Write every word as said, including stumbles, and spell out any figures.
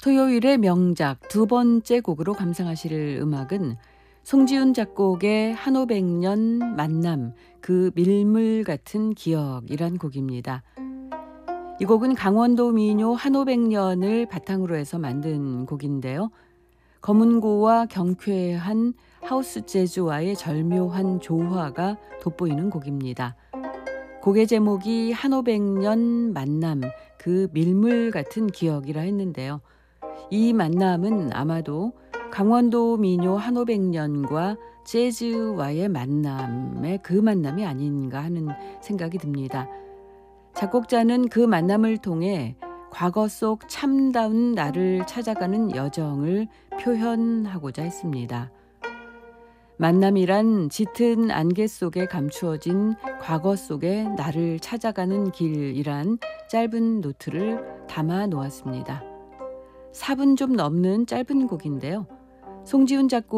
토요일의 명작 두 번째 곡으로 감상하실 음악은 송지훈 작곡의 한오백 년 만남 그 밀물 같은 기억이란 곡입니다. 이 곡은 강원도 민요 한오백 년을 바탕으로 해서 만든 곡인데요. 검은고와 경쾌한 하우스 재즈와의 절묘한 조화가 돋보이는 곡입니다. 곡의 제목이 한오백 년 만남 그 밀물 같은 기억이라 했는데요. 이 만남은 아마도 강원도 민요 한오백 년과 재즈와의 만남의 그 만남이 아닌가 하는 생각이 듭니다. 작곡자는 그 만남을 통해 과거 속 참다운 나를 찾아가는 여정을 표현하고자 했습니다. 만남이란 짙은 안개 속에 감추어진 과거 속에 나를 찾아가는 길이란 짧은 노트를 담아 놓았습니다. 사 분 좀 넘는 짧은 곡인데요. 송지훈 작곡